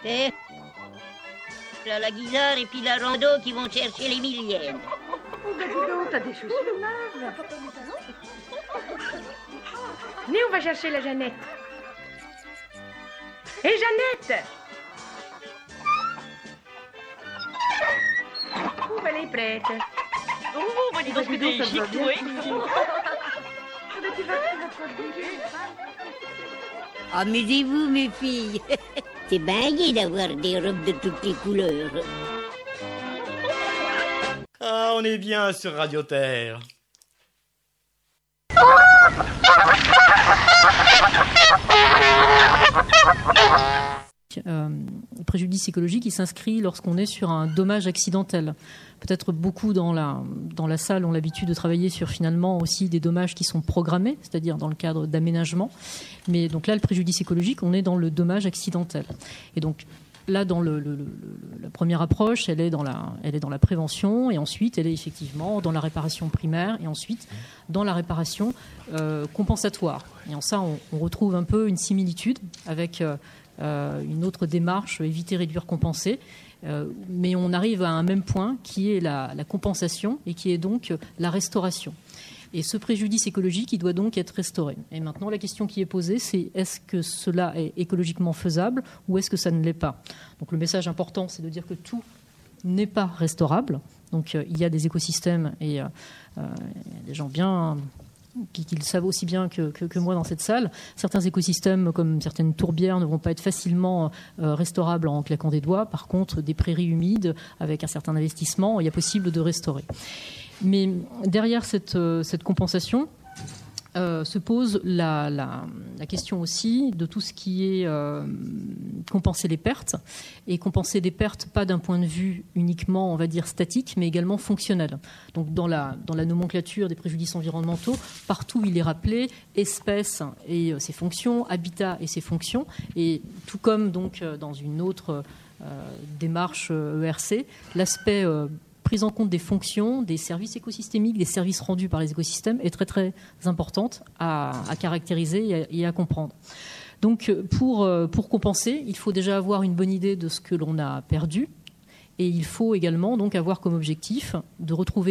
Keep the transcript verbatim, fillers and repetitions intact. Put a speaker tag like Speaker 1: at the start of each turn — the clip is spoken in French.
Speaker 1: Et là, la guisarde et puis la rando qui vont chercher les millièmes.
Speaker 2: Oh, ben dis donc, t'as des chaussures neuves. Venez, on va chercher la Jeannette. Hé, Jeannette! Oh, ben, elle est prête.
Speaker 3: Oh, bah dis donc,
Speaker 2: Oh, ben, dis donc,
Speaker 3: t'es
Speaker 2: ça te va
Speaker 3: chic,
Speaker 2: bien.
Speaker 3: oui.
Speaker 2: Oh, ben, tu vas, tu vas te bouger.
Speaker 1: Amusez-vous, mes filles. C'est bien gai d'avoir des robes de toutes les couleurs.
Speaker 4: Ah, on est bien sur Radio Terre.
Speaker 5: Euh, préjudice écologique, il s'inscrit lorsqu'on est sur un dommage accidentel. Peut-être beaucoup dans la, dans la salle ont l'habitude de travailler sur finalement aussi des dommages qui sont programmés, c'est-à-dire dans le cadre d'aménagement. Mais donc là, le préjudice écologique, on est dans le dommage accidentel. Et donc là, dans le, le, le, la première approche, elle est, dans la, elle est dans la prévention, et ensuite, elle est effectivement dans la réparation primaire, et ensuite dans la réparation euh, compensatoire. Et en ça, on, on retrouve un peu une similitude avec euh, euh, une autre démarche, éviter, réduire, compenser. Euh, mais on arrive à un même point qui est la, la compensation et qui est donc la restauration. Et ce préjudice écologique, il doit donc être restauré. Et maintenant, la question qui est posée, c'est est-ce que cela est écologiquement faisable ou est-ce que ça ne l'est pas ? Donc le message important, c'est de dire que tout n'est pas restaurable. Donc euh, il y a des écosystèmes et euh, euh, des gens bien... qui, qui le savent aussi bien que, que, que moi dans cette salle. Certains écosystèmes, comme certaines tourbières, ne vont pas être facilement euh, restaurables en claquant des doigts. Par contre, des prairies humides, avec un certain investissement, il y a possible de restaurer. Mais derrière cette, euh, cette compensation, euh, se pose la, la, la question aussi de tout ce qui est euh, compenser les pertes. Et compenser les pertes, pas d'un point de vue uniquement, on va dire, statique, mais également fonctionnel. Donc dans la, dans la nomenclature des préjudices environnementaux, partout il est rappelé espèce et ses fonctions, habitat et ses fonctions. Et tout comme donc dans une autre euh, démarche E R C, l'aspect euh, prise en compte des fonctions, des services écosystémiques, des services rendus par les écosystèmes est très très importante à, à caractériser et à, et à comprendre. Donc pour, pour compenser, il faut déjà avoir une bonne idée de ce que l'on a perdu et il faut également donc avoir comme objectif de retrouver